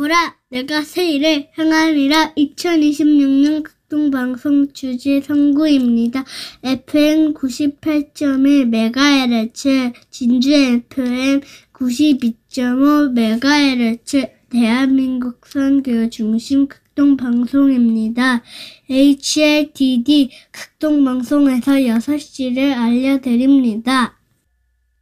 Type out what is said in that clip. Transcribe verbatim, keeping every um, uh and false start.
오라, 내가 새 일을 행하리라. 이천이십육 년 극동방송 주제 선구입니다. 에프엠 구십팔 점 일 메가헤르츠, 진주 에프엠 구십이 점 오 메가헤르츠, 대한민국 선교 중심 극동방송입니다. 에이치엘티디 극동방송에서 여섯 시를 알려드립니다.